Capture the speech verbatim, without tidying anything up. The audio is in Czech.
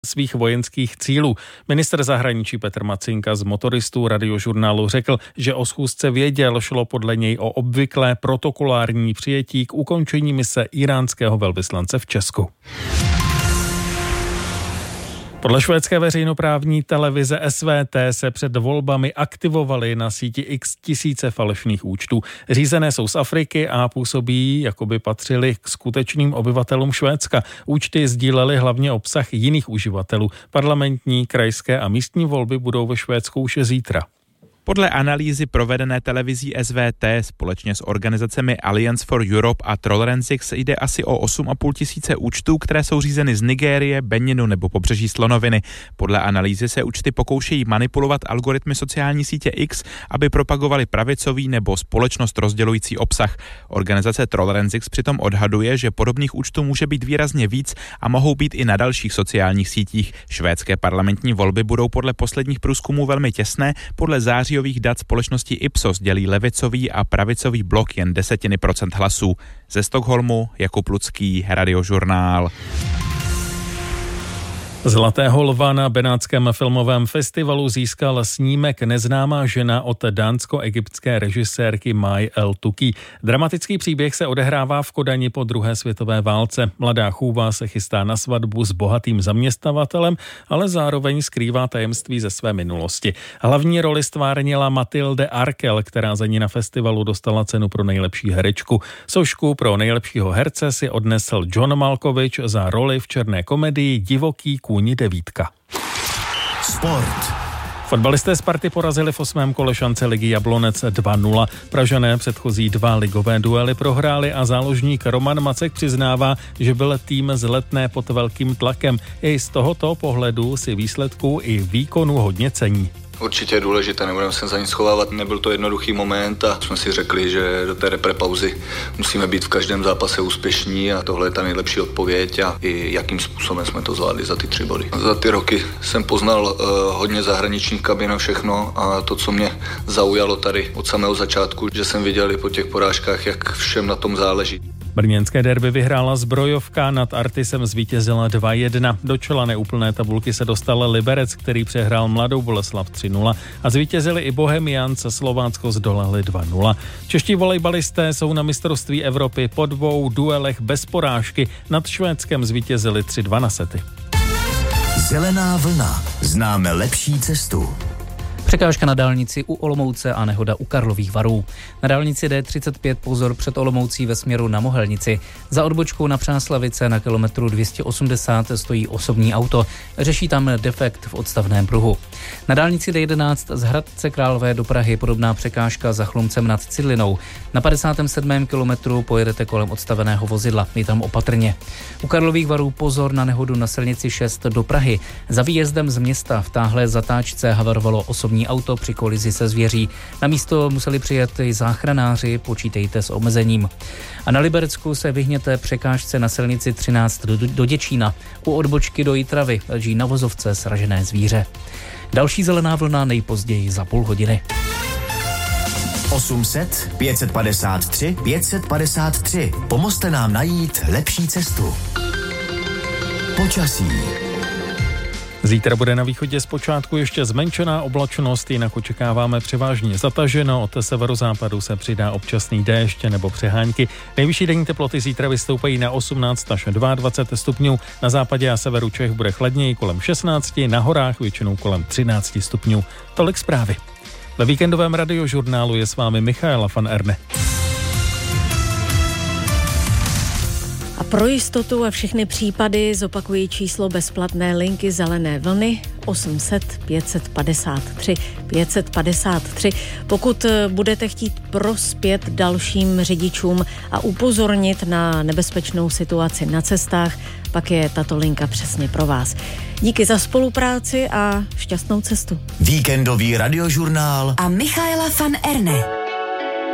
svých vojenských cílů. Ministr zahraničí Petr Macinka z Motoristů Radiožurnálu řekl, že o schůzce věděl, šlo podle něj o obvyklé protokolární přijetí k ukončení mise iránského velvyslance v Česku. Podle švédské veřejnoprávní televize S V T se před volbami aktivovaly na síti x tisíce falešných účtů. Řízené jsou z Afriky a působí, jako by patřili k skutečným obyvatelům Švédska. Účty sdílely hlavně obsah jiných uživatelů. Parlamentní, krajské a místní volby budou ve Švédsku už zítra. Podle analýzy provedené televizí S V T společně s organizacemi Alliance for Europe a Trollrensics jde asi o osm a půl tisíce účtů, které jsou řízeny z Nigérie, Beninu nebo pobřeží Slonoviny. Podle analýzy se účty pokoušejí manipulovat algoritmy sociální sítě X, aby propagovali pravicový nebo společnost rozdělující obsah. Organizace Trollrensics přitom odhaduje, že podobných účtů může být výrazně víc a mohou být i na dalších sociálních sítích. Švédské parlamentní volby budou podle posledních průzkumů velmi těsné. Podle září dat společnosti Ipsos dělí levicový a pravicový blok jen desetiny procent hlasů. Ze Stockholmu Jakub Lucký, Radiožurnál. Zlatého lva na benátském filmovém festivalu získal snímek Neznámá žena od dánsko-egyptské režisérky Mai El Tuki. Dramatický příběh se odehrává v Kodani po druhé světové válce. Mladá chůva se chystá na svatbu s bohatým zaměstnavatelem, ale zároveň skrývá tajemství ze své minulosti. Hlavní roli stvárnila Matilde Arkel, která za ní na festivalu dostala cenu pro nejlepší herečku. Sošku pro nejlepšího herce si odnesl John Malkovich za roli v černé komedii Divoký kůň devítka. Sport. Fotbalisté Sparty porazili v osmém kole šance ligy Jablonec dva nula. Pražané předchozí dva ligové duely prohráli a záložník Roman Macek přiznává, že byl tým z Letné pod velkým tlakem. I z tohoto pohledu si výsledků i výkonu hodně cení. Určitě je důležité, nebudeme se za nic schovávat, nebyl to jednoduchý moment a jsme si řekli, že do té repre pauzy musíme být v každém zápase úspěšní a tohle je ta nejlepší odpověď a i jakým způsobem jsme to zvládli za ty tři body. Za ty roky jsem poznal uh, hodně zahraničních kabin a všechno a to, co mě zaujalo tady od samého začátku, že jsem viděl i po těch porážkách, jak všem na tom záleží. Brněnské derby vyhrála Zbrojovka, nad Artisem zvítězila dva jedna. Do čela neúplné tabulky se dostal Liberec, který přehrál Mladou Boleslav tři nula a zvítězili i Bohemians, Slovácko zdolali dva nula. Čeští volejbalisté jsou na mistrovství Evropy po dvou duelech bez porážky. Nad Švédskem zvítězili tři dva na sety. Zelená vlna. Známe lepší cestu. Překážka na dálnici u Olomouce a nehoda u Karlových Varů. Na dálnici D třicet pět pozor před Olomoucí ve směru na Mohelnici. Za odbočkou na Přáslavice na kilometru dvě stě osmdesát stojí osobní auto. Řeší tam defekt v odstavném pruhu. Na dálnici D jedenáct z Hradce Králové do Prahy podobná překážka za Chlumcem nad Cidlinou. Na padesátém sedmém kilometru pojedete kolem odstaveného vozidla. Je tam opatrně. U Karlových Varů pozor na nehodu na silnici šest do Prahy. Za výjezdem z města v táhlé zatáčce havarovalo osobní auto při kolizi se zvěří. Na místo museli přijet i záchranáři, počítejte s omezením. A na Liberecku se vyhněte překážce na silnici třináct do, do Děčína. U odbočky do Jitravy leží na vozovce sražené zvíře. Další zelená vlna nejpozději za půl hodiny. osm set pět set padesát tři pět set padesát tři. Pomozte nám najít lepší cestu. Počasí. Zítra bude na východě zpočátku ještě zmenšená oblačnost, jinak očekáváme převážně zataženo, od severozápadu se přidá občasný déšť nebo přehánky. Nejvyšší denní teploty zítra vystoupají na osmnáct až dvacet dva stupňů, na západě a severu Čech bude chladněji kolem šestnáct, na horách většinou kolem třináct stupňů. Tolik zprávy. Ve víkendovém Radiožurnálu je s vámi Michaela van Erne. A pro jistotu a všechny případy zopakují číslo bezplatné linky Zelené vlny osm set pět set padesát tři pět set padesát tři. Pokud budete chtít prospět dalším řidičům a upozornit na nebezpečnou situaci na cestách, pak je tato linka přesně pro vás. Díky za spolupráci a šťastnou cestu. Víkendový Radiožurnál a Michaela van Erne.